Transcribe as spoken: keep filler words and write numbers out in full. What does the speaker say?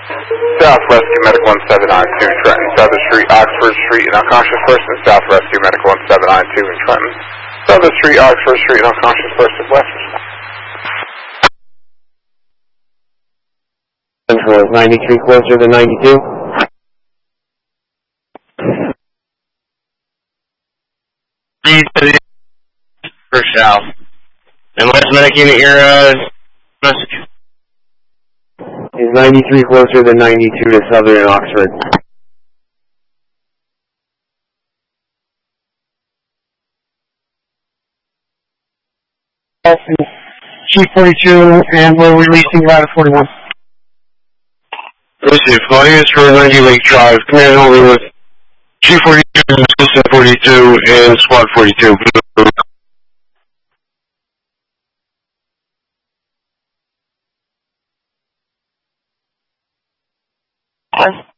South Rescue Medical one seven nine two in Trenton. Southern Street, Oxford Street, an unconscious person. South Rescue Medical one seven nine two in Trenton. Southern Street, Oxford Street, an unconscious person. West. Central is ninety-three closer than ninety-two. For South. And last medic unit, your uh, message. Is ninety-three closer than ninety-two to Southern and Oxford? G forty-two, and we're releasing Ladder forty-one. Receive. Flying is for ninety Lake Drive. Command only with G forty-two, Assistant forty-two, and Squad forty-two. Yes.